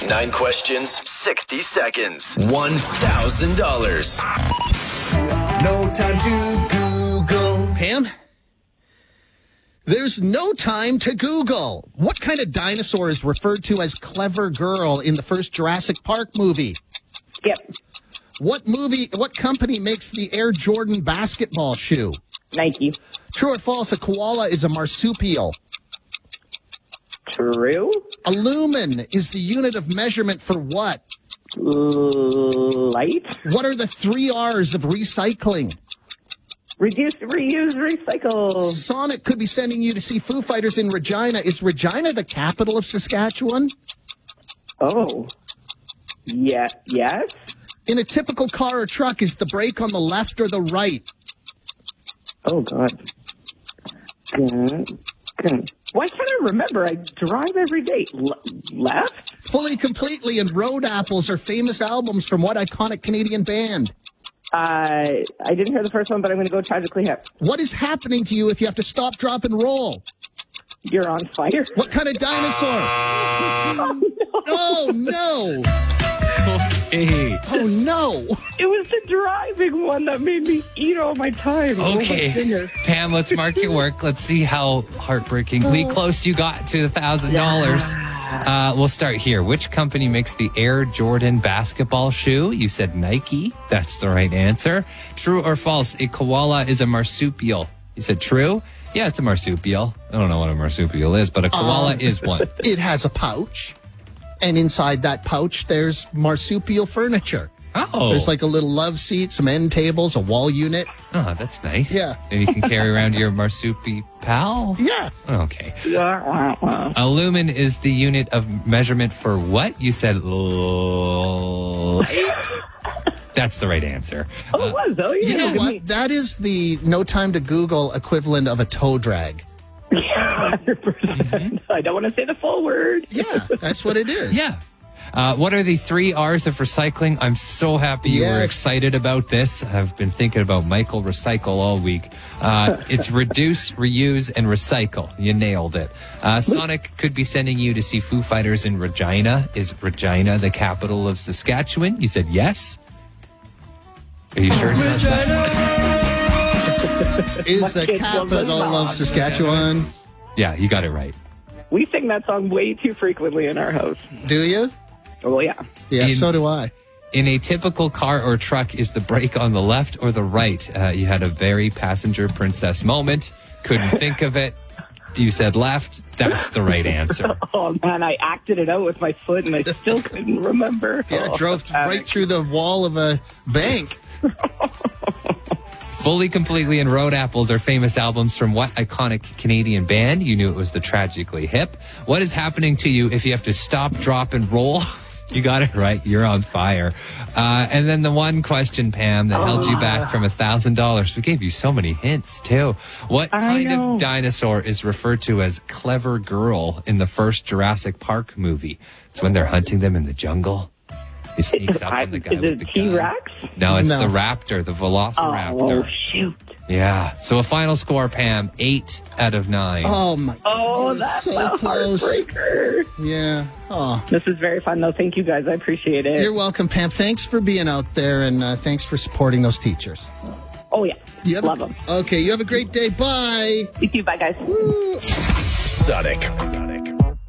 9 questions, 60 seconds, $1,000. No time to Google. Pam? There's no time to Google. What kind of dinosaur is referred to as Clever Girl in the first Jurassic Park movie? Skip. What company makes the Air Jordan basketball shoe? Nike. True or false, a koala is a marsupial? True. A lumen is the unit of measurement for what? Light. What are the 3 R's of recycling? Reduce, reuse, recycle. Sonic could be sending you to see Foo Fighters in Regina. Is Regina the capital of Saskatchewan? Oh. Yeah. Yes. In a typical car or truck, is the brake on the left or the right? Oh, God. Why can't I remember? I drive every day. Left? Fully, Completely, and Road Apples are famous albums from what iconic Canadian band? I didn't hear the first one, but I'm going to go Tragically Hip. What is happening to you if you have to stop, drop, and roll? You're on fire. What kind of dinosaur? Oh, no. Okay. Oh, no. It was the driving one that made me eat all my time. Okay. Oh, my goodness. Pam, let's mark your work. Let's see how heartbreakingly close you got to $1,000. We'll start here. Which company makes the Air Jordan basketball shoe? You said Nike. That's the right answer. True or false? A koala is a marsupial. You said true? Yeah, it's a marsupial. I don't know what a marsupial is, but a koala is one. It has a pouch. And inside that pouch, there's marsupial furniture. Oh. There's like a little love seat, some end tables, a wall unit. Oh, that's nice. Yeah. And you can carry around your marsupial? Yeah. Okay. A lumen is the unit of measurement for what? You said light? That's the right answer. Oh, it was, though. You know what? That is the no time to Google equivalent of a toe drag. 100%. I don't want to say the full word. Yeah, that's what it is. Yeah. What are the 3 R's of recycling? I'm so happy you were excited about this. I've been thinking about Michael Recycle all week. It's reduce, reuse, and recycle. You nailed it. Sonic could be sending you to see Foo Fighters in Regina. Is Regina the capital of Saskatchewan? You said yes. Are you sure it's not that? Is the capital of Saskatchewan. Yeah, you got it right. We sing that song way too frequently in our house. Do you? Oh, yeah. Yeah, so do I. In a typical car or truck, is the brake on the left or the right? You had a very passenger princess moment. Couldn't think of it. You said left. That's the right answer. Oh, man, I acted it out with my foot, and I still couldn't remember. Yeah, drove right through the wall of a bank. Fully, Completely, and Road Apples are famous albums from what iconic Canadian band? You knew it was the Tragically Hip. What is happening to you if you have to stop, drop, and roll? You got it right. You're on fire. And then the one question, Pam, that held you back from $1,000. We gave you so many hints, too. What kind of dinosaur is referred to as Clever Girl in the first Jurassic Park movie? It's when they're hunting them in the jungle. He sneaks up on the guy with the gun. T-Rex? No, it's the raptor, the velociraptor. Oh, shoot. Yeah. So a final score, Pam, 8 out of 9. Oh, my. Oh, that's so a close. heartbreaker. Yeah. Oh. This is very fun, though. Thank you, guys. I appreciate it. You're welcome, Pam. Thanks for being out there, and thanks for supporting those teachers. Oh, yeah. Love them. Okay, you have a great day. Bye. You too. Bye, guys. Sonic.